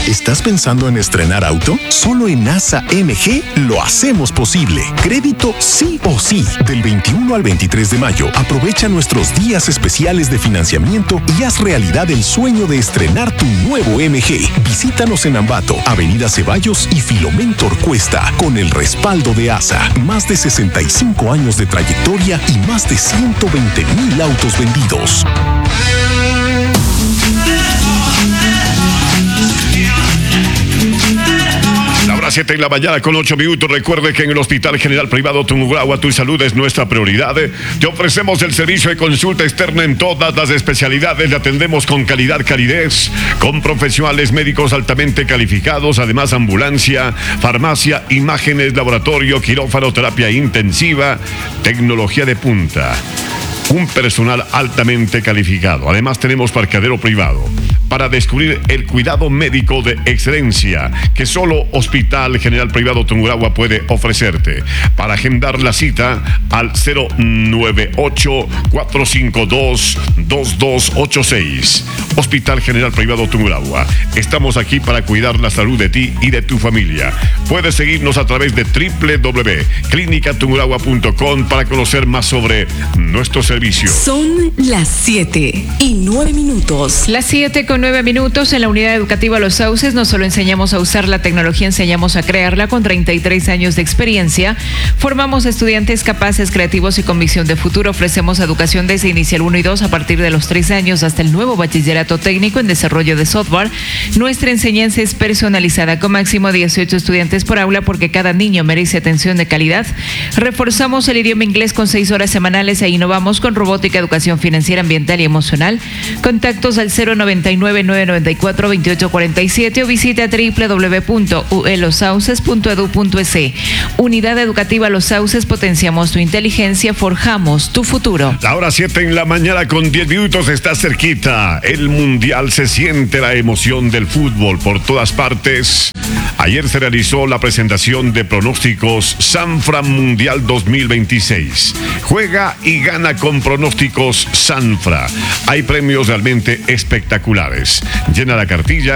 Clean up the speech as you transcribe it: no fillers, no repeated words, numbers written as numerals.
¿Estás pensando en estrenar auto? Solo en ASA MG lo hacemos posible. Crédito sí o sí. Del 21 al 23 de mayo, aprovecha nuestros días especiales de financiamiento y haz realidad el sueño de estrenar tu nuevo MG. Visítanos en Ambato, Avenida Ceballos y Filomentor Cuesta, con el respaldo de ASA. Más de 65 años de trayectoria y más de 120,000 autos vendidos. Hora 7 de la mañana con 8 minutos. Recuerde que en el Hospital General Privado Tungurahua tu salud es nuestra prioridad. Te ofrecemos el servicio de consulta externa en todas las especialidades. Le atendemos con calidez, con profesionales médicos altamente calificados. Además, ambulancia, farmacia, imágenes, laboratorio, quirófano, terapia intensiva, tecnología de punta. Un personal altamente calificado. Además, tenemos parqueadero privado para descubrir el cuidado médico de excelencia que solo Hospital General Privado Tungurahua puede ofrecerte. Para agendar la cita al 098-452-2286. Hospital General Privado Tungurahua. Estamos aquí para cuidar la salud de ti y de tu familia. Puedes seguirnos a través de www.clinicatungurahua.com para conocer más sobre nuestro servicio. Son las 7:09 minutos. Las 7:09 en la unidad educativa Los Sauces no solo enseñamos a usar la tecnología, enseñamos a crearla. Con 33 años de experiencia, formamos estudiantes capaces, creativos y con visión de futuro. Ofrecemos educación desde inicial 1 y 2 a partir de los 13 años hasta el nuevo bachillerato técnico en desarrollo de software. Nuestra enseñanza es personalizada con máximo 18 estudiantes por aula porque cada niño merece atención de calidad. Reforzamos el idioma inglés con 6 horas semanales e innovamos con robótica, educación financiera, ambiental y emocional. Contactos al 099-994-2847 o visita www.ulosauces.edu.es. Unidad Educativa Los Sauces, potenciamos tu inteligencia, forjamos tu futuro. La hora 7 en la mañana con 10 minutos está cerquita. El Mundial, se siente la emoción del fútbol por todas partes. Ayer se realizó la presentación de pronósticos Sanfra Mundial 2026. Juega y gana con pronósticos Sanfra. Hay premios realmente espectaculares. Llena la cartilla